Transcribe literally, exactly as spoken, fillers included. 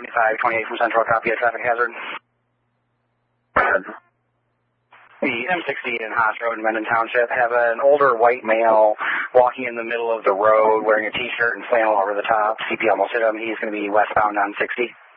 seventy-five twenty-eight from Central, copy a traffic hazard. The M sixty in Haas Road in Mendon Township have an older white male walking in the middle of the road wearing a t-shirt and flannel over the top. C P almost hit him. He's going to be westbound on sixty.